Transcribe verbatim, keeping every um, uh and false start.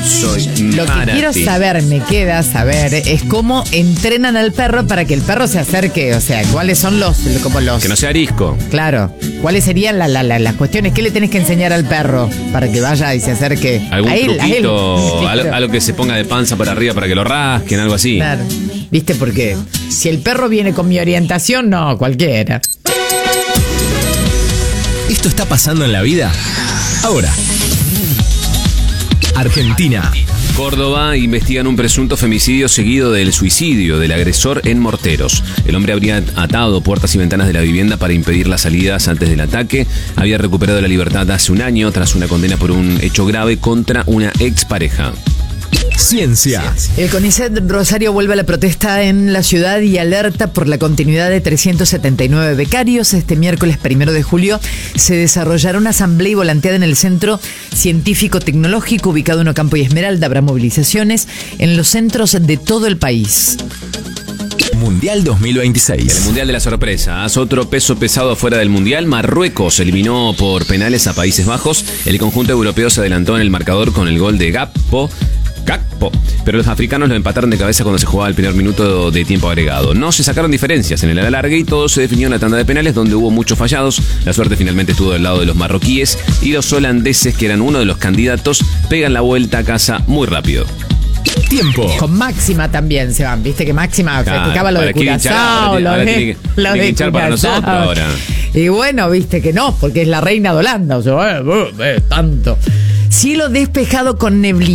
soy Lo que para quiero ti. saber, me queda saber, es cómo entrenan al perro para que el perro se acerque. O sea, cuáles son los, como los... Que no sea arisco. Claro. ¿Cuáles serían la, la, la- las cuestiones? ¿Qué le tenés que enseñar al perro para que vaya y se acerque Algún a él? a él? truquito, algo, Claro. algo que se ponga de panza para arriba para que lo rasquen, algo así. Claro. ¿Viste? Porque si el perro viene con mi orientación, no, cualquiera. ¿Esto está pasando en la vida? Ahora. Argentina. Córdoba investigan un presunto femicidio seguido del suicidio del agresor en Morteros. El hombre habría atado puertas y ventanas de la vivienda para impedir las salidas antes del ataque. Había recuperado la libertad hace un año tras una condena por un hecho grave contra una expareja. Ciencia. El CONICET Rosario vuelve a la protesta en la ciudad y alerta por la continuidad de trescientos setenta y nueve becarios. Este miércoles primero de julio se desarrollará una asamblea y volanteada en el Centro Científico Tecnológico ubicado en Ocampo y Esmeralda. Habrá movilizaciones en los centros de todo el país. Mundial dos mil El veintiséis. Mundial de la Sorpresa. Otro peso pesado afuera del Mundial. Marruecos eliminó por penales a Países Bajos. El conjunto europeo se adelantó en el marcador con el gol de Gakpo. Gakpo. Pero los africanos lo empataron de cabeza cuando se jugaba el primer minuto de tiempo agregado. No se sacaron diferencias en el alargue y todo se definió en la tanda de penales donde hubo muchos fallados. La suerte finalmente estuvo del lado de los marroquíes y los holandeses, que eran uno de los candidatos, pegan la vuelta a casa muy rápido. Tiempo. Con Máxima también se van, viste que Máxima Claro, festejaba lo ¿para de qué hinchar? Curazao, Ahora lo tiene- ahora de, tiene que- lo tiene que de hinchar para Curazao. nosotros ahora. Y bueno, viste que no, porque es la reina de Holanda, o sea, eh, eh, eh, tanto. Cielo despejado con neblina.